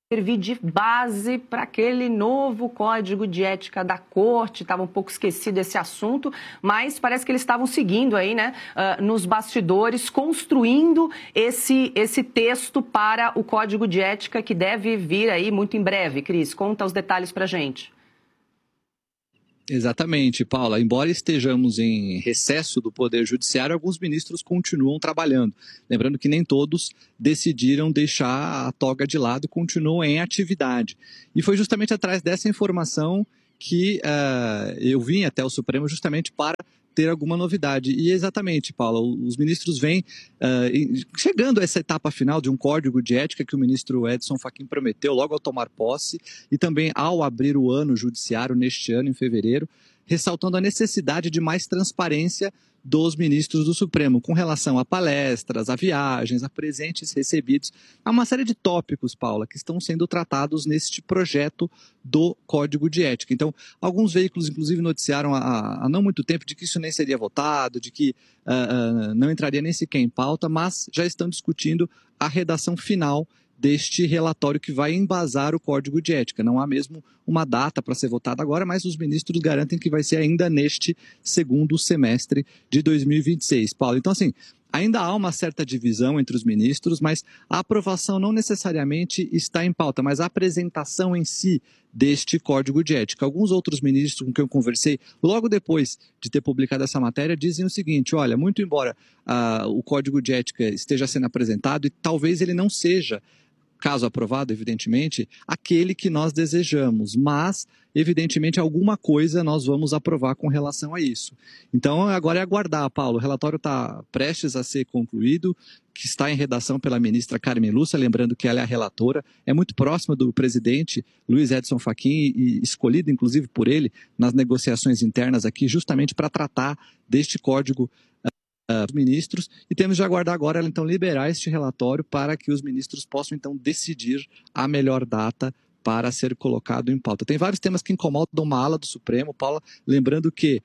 servir de base para aquele novo código de ética da corte. Estava um pouco esquecido esse assunto, mas parece que eles estavam seguindo aí, né, nos bastidores, construindo esse texto para o código de ética que deve vir aí muito em breve. Cris, conta os detalhes para a gente. Exatamente, Paula. Embora estejamos em recesso do Poder Judiciário, alguns ministros continuam trabalhando. Lembrando que nem todos decidiram deixar a toga de lado e continuam em atividade. E foi justamente atrás dessa informação que eu vim até o Supremo justamente para ter alguma novidade. E exatamente, Paula, os ministros vêm chegando a essa etapa final de um código de ética que o ministro Edson Fachin prometeu logo ao tomar posse e também ao abrir o ano judiciário neste ano, em fevereiro, ressaltando a necessidade de mais transparência dos ministros do Supremo com relação a palestras, a viagens, a presentes recebidos, há uma série de tópicos, Paula, que estão sendo tratados neste projeto do Código de Ética. Então, alguns veículos, inclusive, noticiaram há não muito tempo de que isso nem seria votado, de que não entraria nem sequer em pauta, mas já estão discutindo a redação final deste relatório que vai embasar o Código de Ética. Não há mesmo uma data para ser votada agora, mas os ministros garantem que vai ser ainda neste segundo semestre de 2026. Paulo, então assim, ainda há uma certa divisão entre os ministros, mas a aprovação não necessariamente está em pauta, mas a apresentação em si deste Código de Ética. Alguns outros ministros com quem eu conversei, logo depois de ter publicado essa matéria, dizem o seguinte: olha, muito embora o Código de Ética esteja sendo apresentado e talvez ele não seja, caso aprovado, evidentemente, aquele que nós desejamos, mas, evidentemente, alguma coisa nós vamos aprovar com relação a isso. Então, agora é aguardar, Paulo. O relatório está prestes a ser concluído, que está em redação pela ministra Carmen Lúcia, lembrando que ela é a relatora, é muito próxima do presidente Luiz Edson Fachin e escolhida, inclusive, por ele nas negociações internas aqui, justamente para tratar deste código dos ministros, e temos de aguardar agora ela então liberar este relatório para que os ministros possam então decidir a melhor data para ser colocado em pauta. Tem vários temas que incomodam uma ala do Supremo, Paula, lembrando que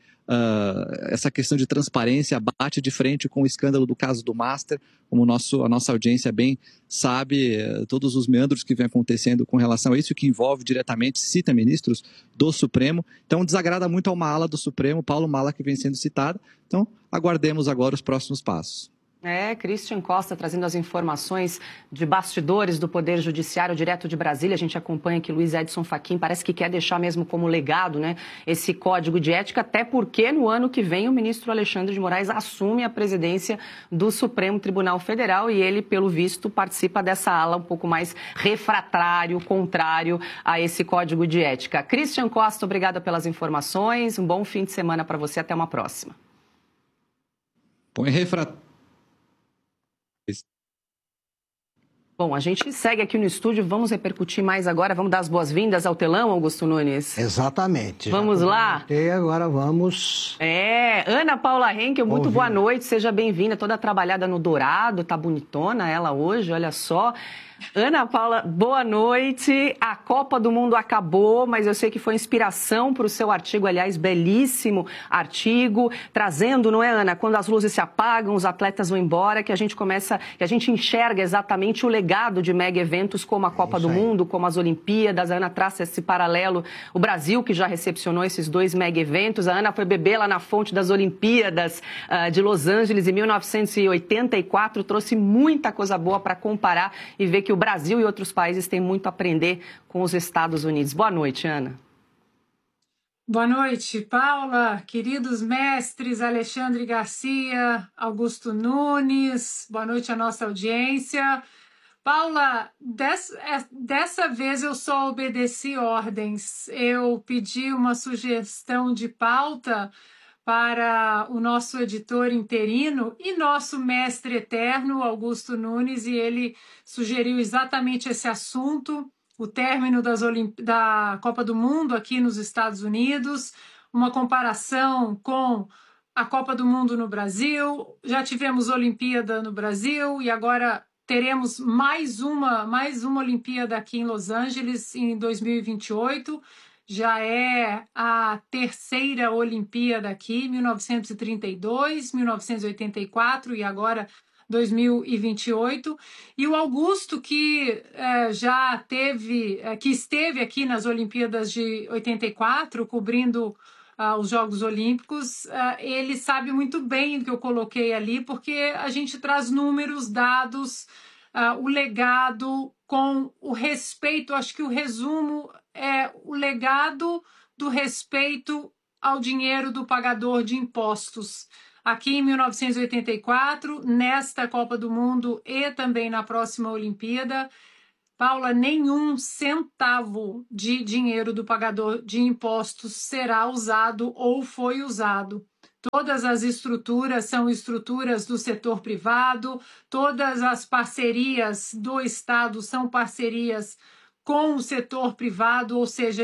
essa questão de transparência bate de frente com o escândalo do caso do Master, como a nossa audiência bem sabe, todos os meandros que vem acontecendo com relação a isso, que envolve diretamente, cita ministros do Supremo, então desagrada muito a uma ala do Supremo, Paulo, uma ala que vem sendo citada, então aguardemos agora os próximos passos. Christian Costa trazendo as informações de bastidores do Poder Judiciário direto de Brasília. A gente acompanha que Luiz Edson Fachin parece que quer deixar mesmo como legado, né, esse código de ética, até porque no ano que vem o ministro Alexandre de Moraes assume a presidência do Supremo Tribunal Federal e ele, pelo visto, participa dessa ala um pouco mais refratário, contrário a esse código de ética. Christian Costa, obrigada pelas informações, um bom fim de semana para você, até uma próxima. Põe refratário. Bom, a gente segue aqui no estúdio, vamos repercutir mais agora, vamos dar as boas-vindas ao telão, Augusto Nunes? Exatamente. Vamos lá? E agora vamos... Ana Paula Henkel, muito boa noite, seja bem-vinda, toda trabalhada no Dourado, tá bonitona ela hoje, olha só. Ana Paula, boa noite. A Copa do Mundo acabou, mas eu sei que foi inspiração para o seu artigo, aliás, belíssimo artigo, trazendo, não é, Ana, quando as luzes se apagam, os atletas vão embora, que a gente enxerga exatamente o legado de mega eventos como a Copa do Mundo, como as Olimpíadas. A Ana traça esse paralelo, o Brasil que já recepcionou esses dois mega eventos. A Ana foi beber lá na fonte das Olimpíadas de Los Angeles em 1984, trouxe muita coisa boa para comparar e ver que o Brasil e outros países têm muito a aprender com os Estados Unidos. Boa noite, Ana. Boa noite, Paula, queridos mestres Alexandre Garcia, Augusto Nunes, boa noite à nossa audiência. Paula, dessa vez eu só obedeci ordens. Eu pedi uma sugestão de pauta para o nosso editor interino e nosso mestre eterno, Augusto Nunes, e ele sugeriu exatamente esse assunto, o término da Copa do Mundo aqui nos Estados Unidos, uma comparação com a Copa do Mundo no Brasil. Já tivemos Olimpíada no Brasil e agora teremos mais uma Olimpíada aqui em Los Angeles em 2028. Já é a terceira Olimpíada aqui, 1932, 1984 e agora 2028, e o Augusto, que que esteve aqui nas Olimpíadas de 84, cobrindo os Jogos Olímpicos, ele sabe muito bem o que eu coloquei ali, porque a gente traz números, dados, o legado com o respeito. Acho que o resumo é o legado do respeito ao dinheiro do pagador de impostos. Aqui em 1984, nesta Copa do Mundo e também na próxima Olimpíada, Paula, nenhum centavo de dinheiro do pagador de impostos será usado ou foi usado. Todas as estruturas são estruturas do setor privado, todas as parcerias do Estado são parcerias com o setor privado, ou seja,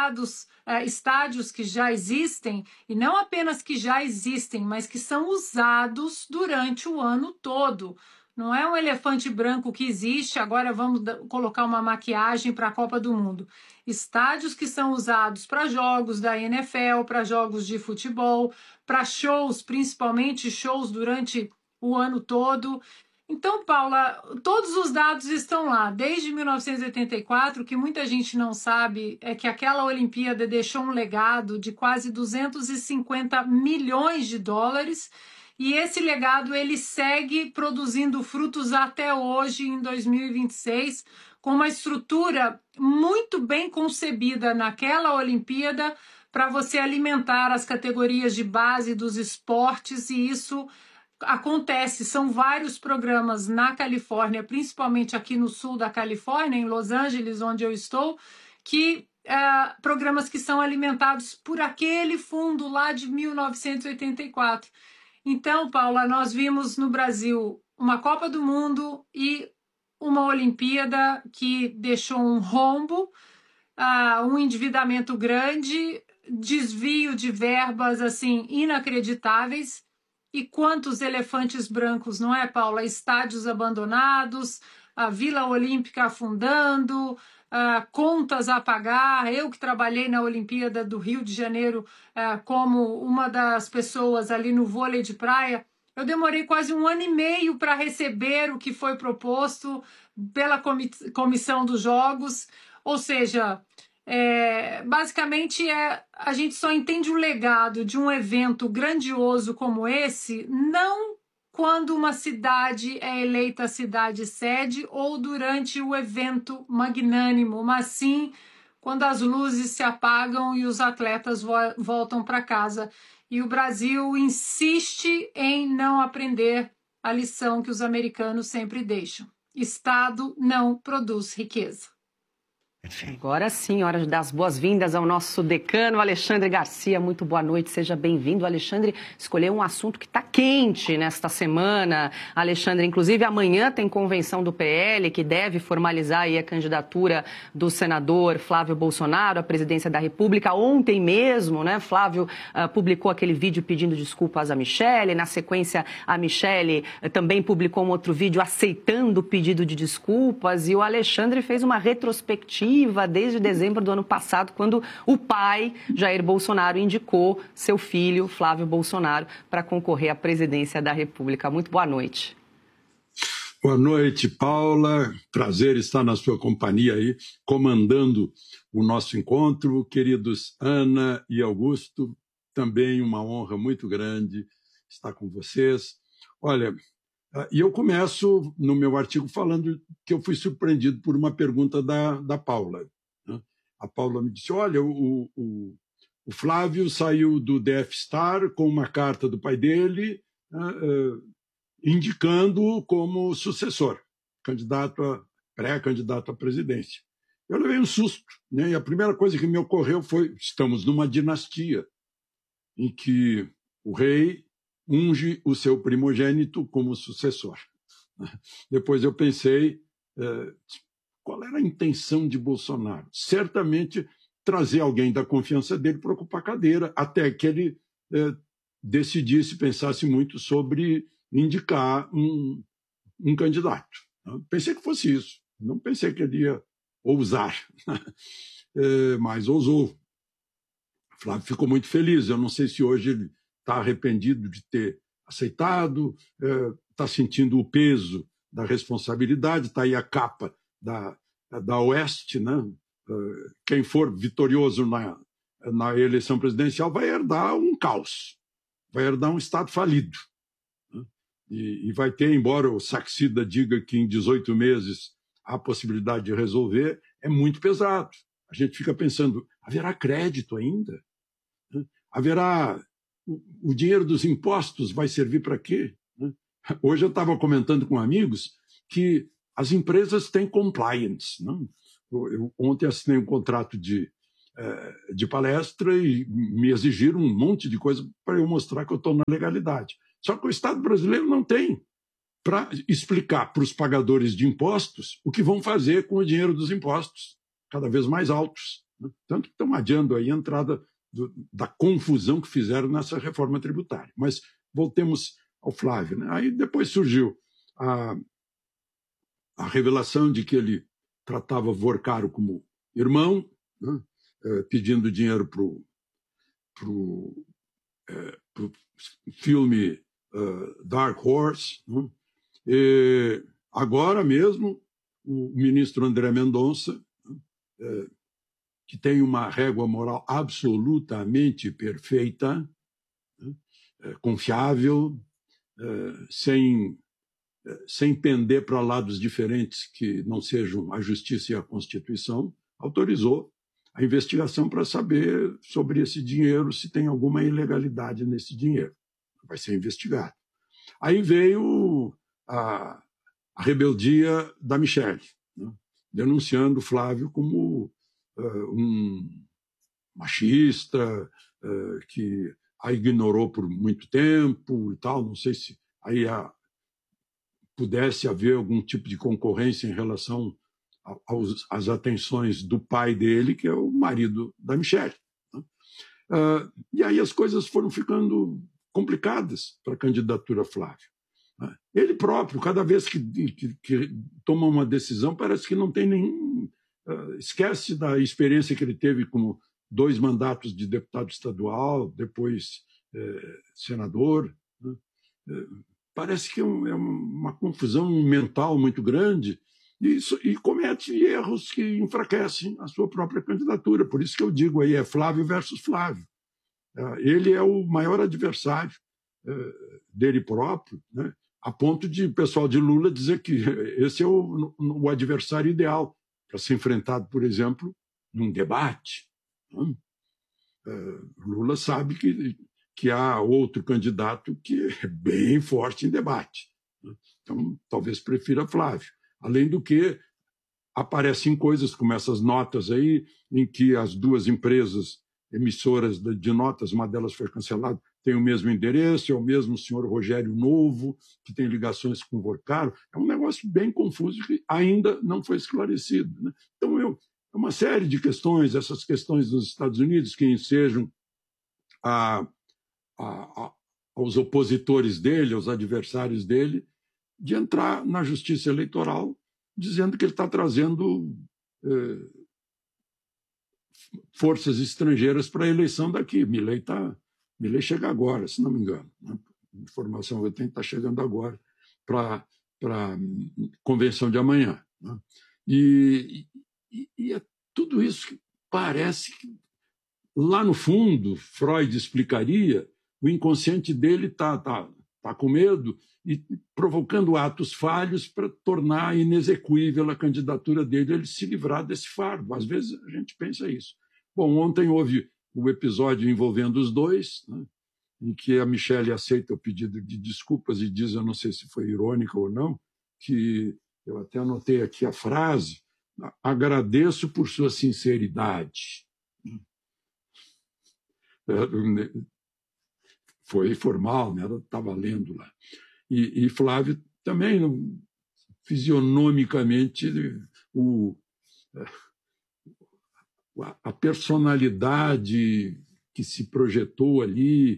estádios que já existem, e não apenas que já existem, mas que são usados durante o ano todo. Não é um elefante branco que existe, agora vamos colocar uma maquiagem para a Copa do Mundo. Estádios que são usados para jogos da NFL, para jogos de futebol, para shows, principalmente shows durante o ano todo. Então, Paula, todos os dados estão lá. Desde 1984, o que muita gente não sabe é que aquela Olimpíada deixou um legado de quase 250 milhões de dólares, e esse legado ele segue produzindo frutos até hoje, em 2026, com uma estrutura muito bem concebida naquela Olimpíada para você alimentar as categorias de base dos esportes, e isso acontece. São vários programas na Califórnia, principalmente aqui no sul da Califórnia, em Los Angeles, onde eu estou, que programas que são alimentados por aquele fundo lá de 1984. Então, Paula, nós vimos no Brasil uma Copa do Mundo e uma Olimpíada que deixou um rombo, um endividamento grande, desvio de verbas assim inacreditáveis. E quantos elefantes brancos, não é, Paula? Estádios abandonados, a Vila Olímpica afundando, contas a pagar. Eu que trabalhei na Olimpíada do Rio de Janeiro como uma das pessoas ali no vôlei de praia, eu demorei quase 1 ano e meio para receber o que foi proposto pela comissão dos Jogos. Ou seja, basicamente a gente só entende o legado de um evento grandioso como esse não quando uma cidade é eleita cidade-sede ou durante o evento magnânimo, mas sim quando as luzes se apagam e os atletas voltam para casa. E o Brasil insiste em não aprender a lição que os americanos sempre deixam. Estado não produz riqueza. Agora sim, hora de dar as boas-vindas ao nosso decano, Alexandre Garcia. Muito boa noite, seja bem-vindo. Alexandre escolheu um assunto que está quente nesta semana. Alexandre, inclusive amanhã tem convenção do PL que deve formalizar aí a candidatura do senador Flávio Bolsonaro à presidência da República. Ontem mesmo, né, Flávio publicou aquele vídeo pedindo desculpas à Michelle. Na sequência, a Michelle também publicou um outro vídeo aceitando o pedido de desculpas. E o Alexandre fez uma retrospectiva desde dezembro do ano passado, quando o pai, Jair Bolsonaro, indicou seu filho, Flávio Bolsonaro, para concorrer à presidência da República. Muito boa noite. Boa noite, Paula. Prazer estar na sua companhia aí, comandando o nosso encontro. Queridos Ana e Augusto, também uma honra muito grande estar com vocês. Olha, e eu começo no meu artigo falando que eu fui surpreendido por uma pergunta da Paula. Né? A Paula me disse, olha, o Flávio saiu do DF Star com uma carta do pai dele indicando-o como sucessor, pré-candidato à presidência. Eu levei um susto, né? E a primeira coisa que me ocorreu foi, estamos numa dinastia em que o rei unge o seu primogênito como sucessor. Depois eu pensei, qual era a intenção de Bolsonaro? Certamente trazer alguém da confiança dele para ocupar a cadeira, até que ele decidisse, pensasse muito sobre indicar um candidato. Pensei que fosse isso, não pensei que ele ia ousar, mas ousou. O Flávio ficou muito feliz, eu não sei se hoje ele está arrependido de ter aceitado, está sentindo o peso da responsabilidade, está aí a capa da Oeste, né? Quem for vitorioso na eleição presidencial vai herdar um caos, vai herdar um Estado falido. Né? E vai ter, embora o Saxida diga que em 18 meses há possibilidade de resolver, é muito pesado. A gente fica pensando, haverá crédito ainda? Né? Haverá... O dinheiro dos impostos vai servir para quê? Né? Hoje eu estava comentando com amigos que as empresas têm compliance. Não? Eu ontem assinei um contrato de palestra e me exigiram um monte de coisa para eu mostrar que eu estou na legalidade. Só que o Estado brasileiro não tem para explicar para os pagadores de impostos o que vão fazer com o dinheiro dos impostos, cada vez mais altos. Né? Tanto que estão adiando aí a entrada da confusão que fizeram nessa reforma tributária. Mas voltemos ao Flávio. Né? Aí depois surgiu a revelação de que ele tratava Vorcaro como irmão, né? Pedindo dinheiro para o filme Dark Horse. Né? E agora mesmo, o ministro André Mendonça, que tem uma régua moral absolutamente perfeita, né? Confiável, sem pender para lados diferentes que não sejam a justiça e a Constituição, autorizou a investigação para saber sobre esse dinheiro, se tem alguma ilegalidade nesse dinheiro. Vai ser investigado. Aí veio a rebeldia da Michelle, né? Denunciando Flávio como um machista, que a ignorou por muito tempo e tal. Não sei se aí pudesse haver algum tipo de concorrência em relação às atenções do pai dele, que é o marido da Michelle. Né? E aí as coisas foram ficando complicadas para a candidatura Flávio. Né? Ele próprio, cada vez que toma uma decisão, parece que não tem nenhum... esquece da experiência que ele teve como 2 mandatos de deputado estadual, depois senador. Né? Parece que é uma confusão mental muito grande e comete erros que enfraquecem a sua própria candidatura. Por isso que eu digo aí, é Flávio versus Flávio. Ele é o maior adversário dele próprio, né? A ponto de o pessoal de Lula dizer que esse é o adversário ideal para ser enfrentado, por exemplo, num debate. Né? Lula sabe que há outro candidato que é bem forte em debate. Né? Então, talvez prefira Flávio. Além do que, aparecem coisas como essas notas aí, em que as 2 empresas emissoras de notas, uma delas foi cancelada, tem o mesmo endereço, é o mesmo senhor Rogério Novo, que tem ligações com o Vorcaro. É um negócio bem confuso que ainda não foi esclarecido. Né? Então, é uma série de questões, essas questões dos Estados Unidos, que ensejam aos opositores dele, aos adversários dele, de entrar na justiça eleitoral dizendo que ele está trazendo forças estrangeiras para a eleição daqui. Milei chega agora, se não me engano. Né? A informação que eu tenho está chegando agora para a convenção de amanhã. Né? E é tudo isso que parece que, lá no fundo, Freud explicaria, o inconsciente dele está com medo e provocando atos falhos para tornar inexequível a candidatura dele, ele se livrar desse fardo. Às vezes a gente pensa isso. Bom, ontem houve o episódio envolvendo os 2, né, em que a Michelle aceita o pedido de desculpas e diz, eu não sei se foi irônica ou não, que eu até anotei aqui a frase, agradeço por sua sinceridade. Foi formal, né? Ela estava lendo lá. E Flávio também, fisionomicamente, a personalidade que se projetou ali,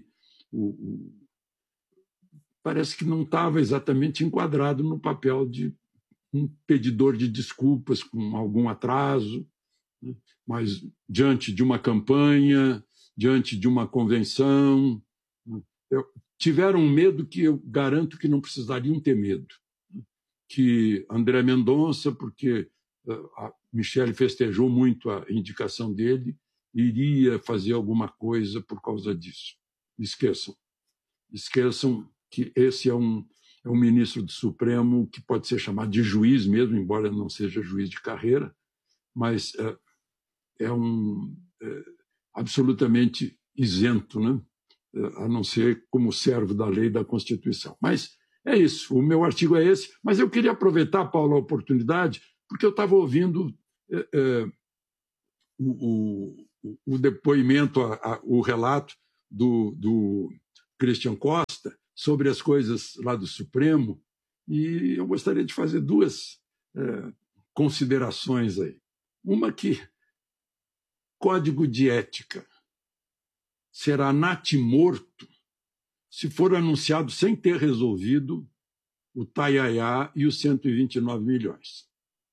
parece que não estava exatamente enquadrado no papel de um pedidor de desculpas com algum atraso, né? Mas diante de uma campanha, diante de uma convenção, tiveram um medo que eu garanto que não precisariam ter medo. Que André Mendonça, porque a Michele festejou muito a indicação dele, iria fazer alguma coisa por causa disso. Esqueçam que esse é um ministro do Supremo que pode ser chamado de juiz mesmo, embora não seja juiz de carreira, mas é absolutamente isento, né? A não ser como servo da lei e da Constituição. Mas é isso, o meu artigo é esse, mas eu queria aproveitar, Paulo, a oportunidade, porque eu estava ouvindo o depoimento, o relato do Christian Costa sobre as coisas lá do Supremo, e eu gostaria de fazer duas considerações aí. Uma que código de ética será natimorto se for anunciado sem ter resolvido o taiaiá e os 129 milhões.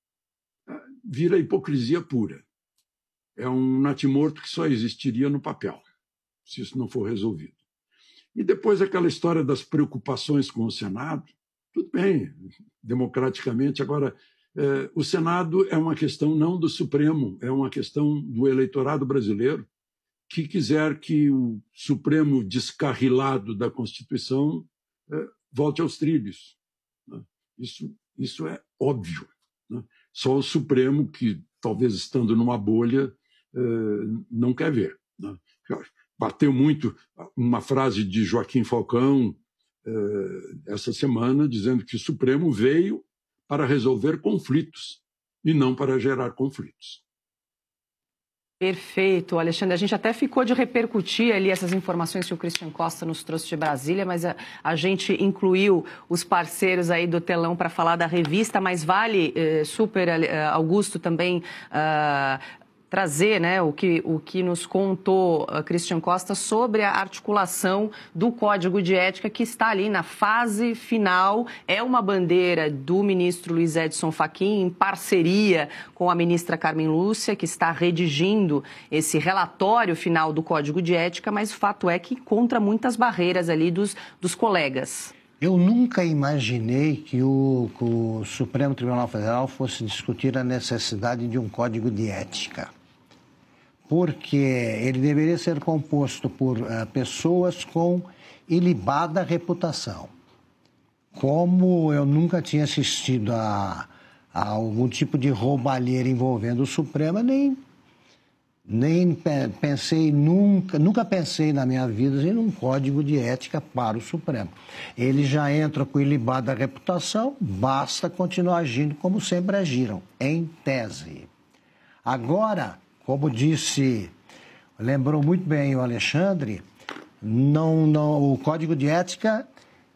Vira hipocrisia pura. É um natimorto que só existiria no papel, se isso não for resolvido. E depois aquela história das preocupações com o Senado, tudo bem, democraticamente. Agora, o Senado é uma questão não do Supremo, é uma questão do eleitorado brasileiro, que quiser que o Supremo descarrilado da Constituição volte aos trilhos. Isso é óbvio. Só o Supremo, que talvez estando numa bolha, não quer ver. Bateu muito uma frase de Joaquim Falcão essa semana, dizendo que o Supremo veio para resolver conflitos e não para gerar conflitos. Perfeito, Alexandre. A gente até ficou de repercutir ali essas informações que o Christian Costa nos trouxe de Brasília, mas a gente incluiu os parceiros aí do telão para falar da revista, mas vale super, Augusto, também trazer, né, o que nos contou Christian Costa sobre a articulação do Código de Ética, que está ali na fase final. É uma bandeira do ministro Luiz Edson Fachin, em parceria com a ministra Carmen Lúcia, que está redigindo esse relatório final do Código de Ética, mas o fato é que encontra muitas barreiras ali dos colegas. Eu nunca imaginei que o Supremo Tribunal Federal fosse discutir a necessidade de um código de ética, porque ele deveria ser composto por pessoas com ilibada reputação. Como eu nunca tinha assistido a algum tipo de roubalheira envolvendo o Supremo, nem pensei, nunca pensei na minha vida em um código de ética para o Supremo. Ele já entra com ilibada reputação, basta continuar agindo como sempre agiram, em tese. Agora, como disse, lembrou muito bem o Alexandre, o código de ética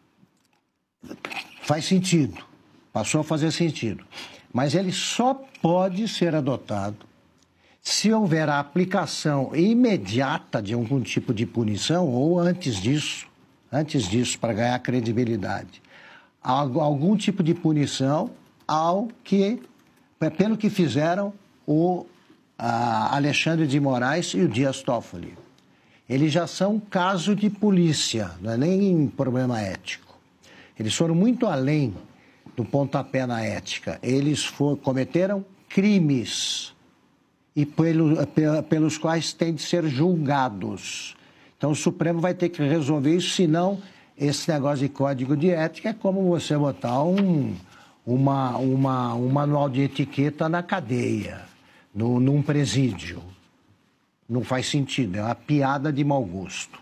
faz sentido, passou a fazer sentido, mas ele só pode ser adotado se houver a aplicação imediata de algum tipo de punição ou antes disso, para ganhar credibilidade, algum tipo de punição pelo que fizeram o Alexandre de Moraes e o Dias Toffoli. Eles já são caso de polícia, não é nem problema ético. Eles foram muito além do pontapé na ética. Eles cometeram crimes e pelos quais têm de ser julgados. Então, o Supremo vai ter que resolver isso, senão esse negócio de código de ética é como você botar um manual de etiqueta na cadeia, num presídio. Não faz sentido, é uma piada de mau gosto.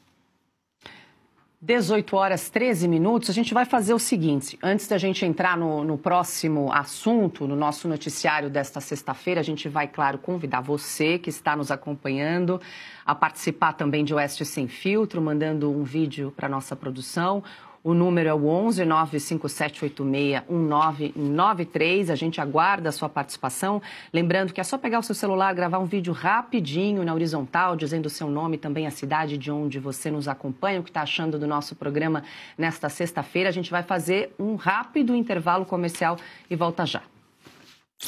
18h13, a gente vai fazer o seguinte, antes da gente entrar no próximo assunto, no nosso noticiário desta sexta-feira, a gente vai, claro, convidar você que está nos acompanhando a participar também de Oeste Sem Filtro, mandando um vídeo para a nossa produção. O número é o 11 95786 1993. A gente aguarda a sua participação. Lembrando que é só pegar o seu celular, gravar um vídeo rapidinho na horizontal, dizendo o seu nome e também a cidade de onde você nos acompanha, o que está achando do nosso programa nesta sexta-feira. A gente vai fazer um rápido intervalo comercial e volta já.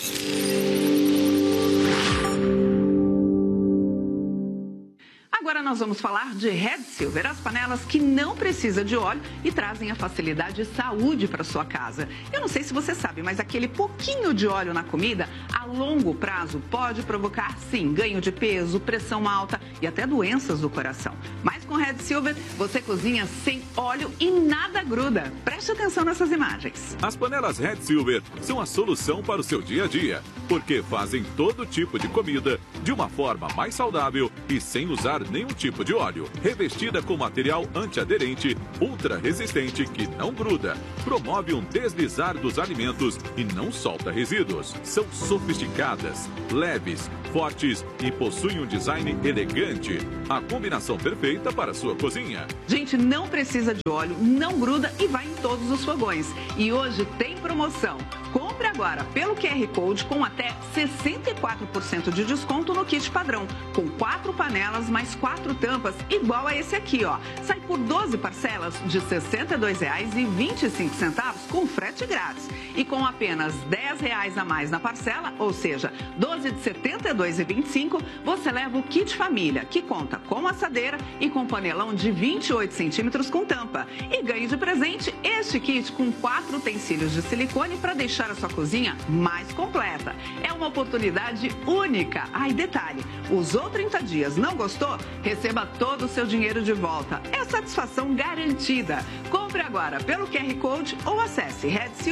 Agora nós nós vamos falar de Red Silver, as panelas que não precisam de óleo e trazem a facilidade e saúde para sua casa. Eu não sei se você sabe, mas aquele pouquinho de óleo na comida, a longo prazo, pode provocar, sim, ganho de peso, pressão alta e até doenças do coração. Mas com Red Silver, você cozinha sem óleo e nada gruda. Preste atenção nessas imagens. As panelas Red Silver são a solução para o seu dia a dia, porque fazem todo tipo de comida de uma forma mais saudável e sem usar nenhum tipo de óleo. Revestida com material antiaderente, ultra resistente que não gruda, promove um deslizar dos alimentos e não solta resíduos. São sofisticadas, leves, fortes e possuem um design elegante. A combinação perfeita para a sua cozinha. Gente, não precisa de óleo, não gruda e vai em todos os fogões. E hoje tem promoção. Compre agora pelo QR Code com até 64% de desconto no kit padrão, com 4 panelas mais 4 tampas, igual a esse aqui, ó. Sai por 12 parcelas de R$ 62,25 com frete grátis. E com apenas R$ 10 a mais na parcela, ou seja, 12 de R$ 72,25, você leva o kit família, que conta com assadeira e com panelão de 28 centímetros com tampa. E ganhe de presente este kit com 4 utensílios de silicone para deixar a sua cozinha mais completa. É uma oportunidade única. Ah, e detalhe, usou 30 dias, não gostou? Receba todo o seu dinheiro de volta. É satisfação garantida. Compre agora pelo QR Code ou acesse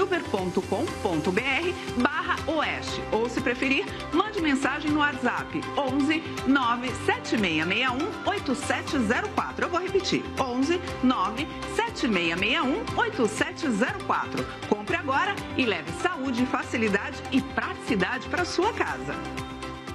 redsilver.com.br/oeste. Ou, se preferir, mande mensagem no WhatsApp 11 97661 8704. Eu vou repetir, 11 97661 8704. Compre agora e leve saúde, facilidade e praticidade para sua casa.